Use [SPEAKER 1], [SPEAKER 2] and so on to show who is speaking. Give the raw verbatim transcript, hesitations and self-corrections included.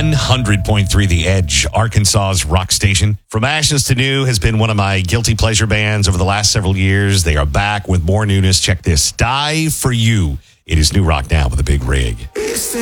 [SPEAKER 1] one hundred point three The Edge, Arkansas's rock station. From Ashes to New has been one of my guilty pleasure bands over the last several years. They are back with more newness. Check this. Die for You. It is new rock now with a big rig.